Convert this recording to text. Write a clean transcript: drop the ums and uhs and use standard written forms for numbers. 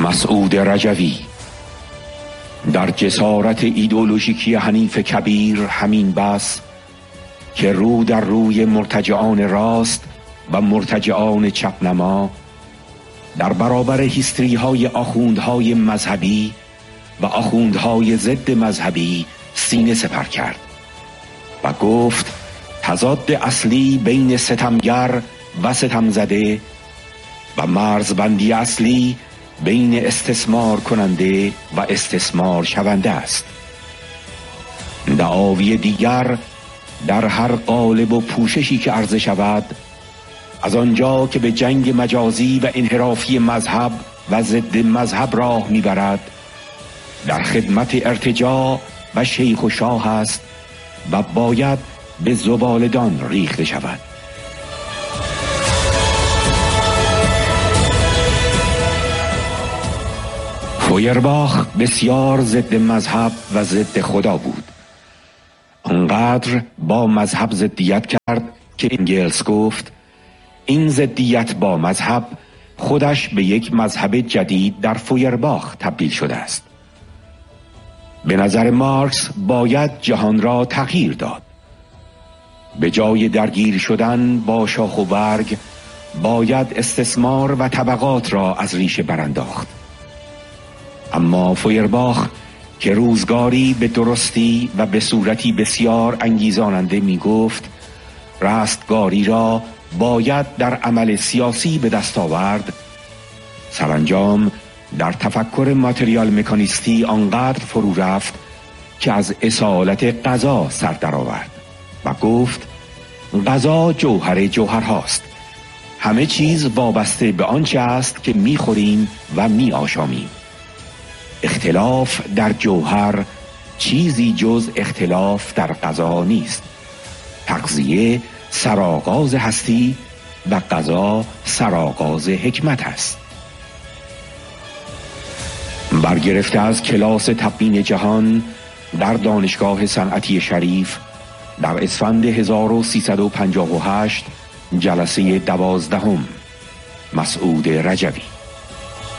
مسعود رجوی در جسارت ایدئولوژیکی حنیف کبیر همین بس که رو در روی مرتجعان راست و مرتجعان چپنما در برابر هیستری های آخوندهای مذهبی و آخوندهای ضد مذهبی سینه سپر کرد و گفت تضاد اصلی بین ستمگر و ستمزده و مرزبندی اصلی بین استثمار کننده و استثمار شونده است. دعاوی دیگر در هر قالب و پوششی که عرضه شود، از آنجا که به جنگ مجازی و انحرافی مذهب و ضد مذهب راه میبرد، در خدمت ارتجاع و شیخ و شاه است و باید به زبالدان ریخته شود. فویرباخ بسیار ضد مذهب و ضد خدا بود. انقدر با مذهب ضدیت کرد که انگلز گفت این ضدیت با مذهب خودش به یک مذهب جدید در فویرباخ تبدیل شده است. به نظر مارکس باید جهان را تغییر داد. به جای درگیر شدن با شاخ و برگ باید استثمار و طبقات را از ریشه برانداخت. اما فویرباخ که روزگاری به درستی و به صورتی بسیار انگیزاننده می گفت رستگاری را باید در عمل سیاسی به دست آورد، سرانجام در تفکر ماتریال مکانیستی آنقدر فرو رفت که از اصالت قضا سر درآورد و گفت قضا جوهر جوهرهاست، همه چیز وابسته به آنچه است که می‌خوریم و می‌آشامیم. اختلاف در جوهر چیزی جز اختلاف در قضا نیست. تغذیه سرآغاز هستی و قضا سرآغاز حکمت است. برگرفته از کلاس تبیین جهان در دانشگاه صنعتی شریف در اسفند 1358 جلسه 12 مسعود رجوی.